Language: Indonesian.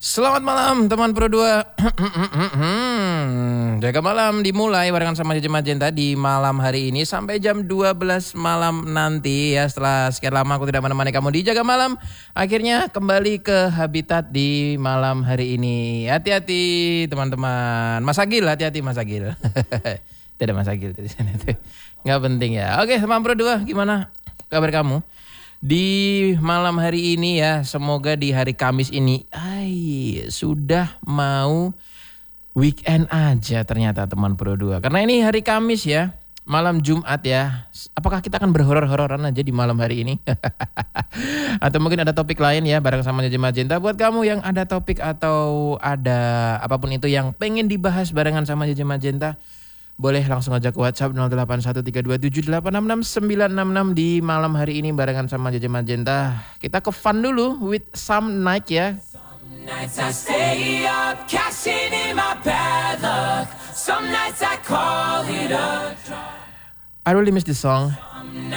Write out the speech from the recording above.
Selamat malam teman Pro 2. Jaga malam dimulai barengan sama Jaja Magenta di malam hari ini sampai jam 12 malam nanti ya. Setelah sekian lama aku tidak menemani kamu di Jaga Malam, akhirnya kembali ke habitat di malam hari ini. Hati-hati teman-teman. Mas Agil, hati-hati Mas Agil. Tidak Mas Agil di sini tuh. Nggak penting ya. Oke, teman Pro 2, gimana kabar kamu? Di malam hari ini ya, semoga di hari Kamis ini sudah mau weekend aja ternyata teman Pro 2. Karena ini hari Kamis ya, malam Jumat ya. Apakah kita akan berhoror-hororan aja di malam hari ini? Atau mungkin ada topik lain ya bareng sama Jaja Magenta. Buat kamu yang ada topik atau ada apapun itu yang pengen dibahas barengan sama Jaja Magenta, boleh langsung aja ke WhatsApp 081327866966 di malam hari ini barengan sama Jaja Magenta. Kita ke fun dulu with some night ya. Some nights I stay up, cashing in my bad luck. Some nights I call it a draw. I really miss this song. Some